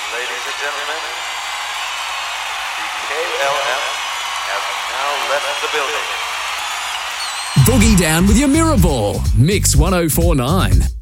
Ladies and gentlemen, the KLM have now left the building. Boogie down with your mirror ball. Mix 1049.